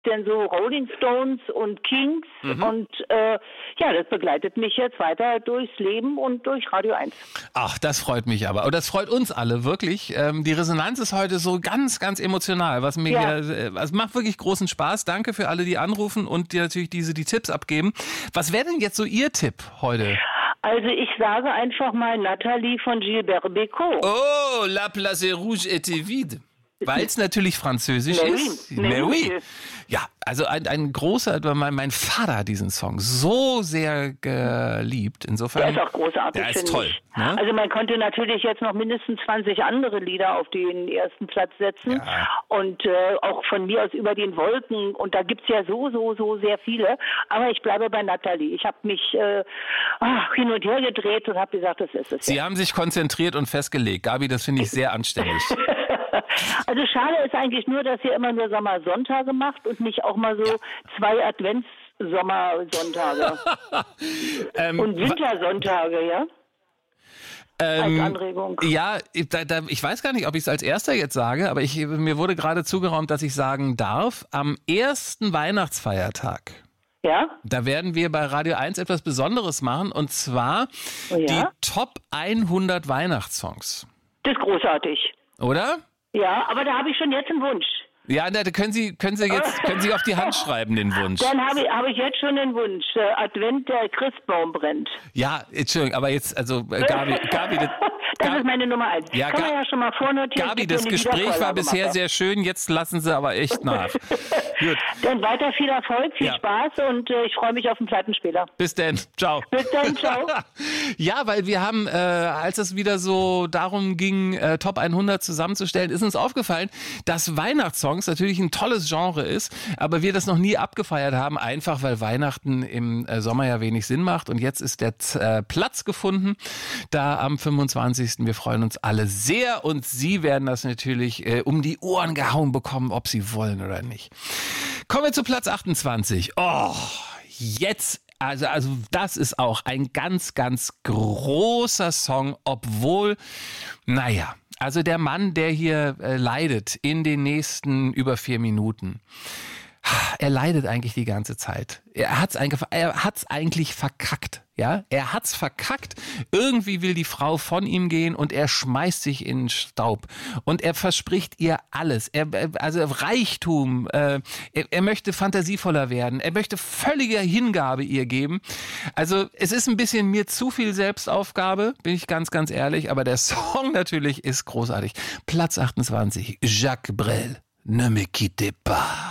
denn so Rolling Stones und Kings und das begleitet mich jetzt weiter durchs Leben und durch Radio 1. Ach, das freut mich aber. Und das freut uns alle, wirklich. Die Resonanz ist heute so ganz, ganz emotional, was mir es macht wirklich großen Spaß. Danke für alle, die anrufen und die natürlich die Tipps abgeben. Was wäre denn jetzt so Ihr Tipp heute? Also ich sage einfach mal Nathalie von Gilbert Bécaud. Oh, la place rouge était vide. Weil es natürlich französisch ist. Mais oui. Ja, also ein großer, mein Vater hat diesen Song so sehr geliebt. Insofern. Der ist auch großartig, der ist toll. Ne? Also man konnte natürlich jetzt noch mindestens 20 andere Lieder auf den ersten Platz setzen. Ja. Und auch von mir aus Über den Wolken. Und da gibt's ja so sehr viele. Aber ich bleibe bei Nathalie. Ich habe mich hin und her gedreht und habe gesagt, das ist es. Sie haben sich konzentriert und festgelegt. Gabi, das finde ich sehr anständig. Also schade ist eigentlich nur, dass ihr immer nur Sommersonntage macht und nicht auch mal so 2 Advents-Sommersonntage. Und Wintersonntage, ja? Als Anregung. Ja, ich weiß gar nicht, ob ich es als erster jetzt sage, aber mir wurde gerade zugeraumt, dass ich sagen darf, am ersten Weihnachtsfeiertag. Ja? Da werden wir bei Radio 1 etwas Besonderes machen, und zwar die Top 100 Weihnachtssongs. Das ist großartig. Oder? Ja, aber da habe ich schon jetzt einen Wunsch. Ja, da können Sie auf die Hand schreiben, den Wunsch. Dann habe ich jetzt schon den Wunsch. Advent, der Christbaum brennt. Ja, Entschuldigung, aber jetzt, also Gabi, das ist meine Nummer 1. Ja, kann man ja schon mal vornotieren. Gabi, das Gespräch war bisher sehr schön, jetzt lassen Sie aber echt nach. Gut. Dann weiter viel Erfolg, viel Spaß und ich freue mich auf den Plattenspieler. Bis dann, ciao. Bis dann, ciao. Ja, weil wir haben, als es wieder so darum ging, Top 100 zusammenzustellen, ist uns aufgefallen, dass Weihnachtssongs natürlich ein tolles Genre ist, aber wir das noch nie abgefeiert haben, einfach weil Weihnachten im Sommer ja wenig Sinn macht. Und jetzt ist der Platz gefunden, da am 25. Wir freuen uns alle sehr und Sie werden das natürlich um die Ohren gehauen bekommen, ob Sie wollen oder nicht. Kommen wir zu Platz 28. Oh, jetzt, also das ist auch ein ganz, ganz großer Song, obwohl, also der Mann, der hier leidet in den nächsten über 4 Minuten, er leidet eigentlich die ganze Zeit. Er hat's eigentlich verkackt. Ja, er hat's verkackt. Irgendwie will die Frau von ihm gehen und er schmeißt sich in den Staub. Und er verspricht ihr alles. Also Reichtum. Er möchte fantasievoller werden. Er möchte völlige Hingabe ihr geben. Also es ist ein bisschen mir zu viel Selbstaufgabe, bin ich ganz, ganz ehrlich. Aber der Song natürlich ist großartig. Platz 28. Jacques Brel. Ne me quittez pas.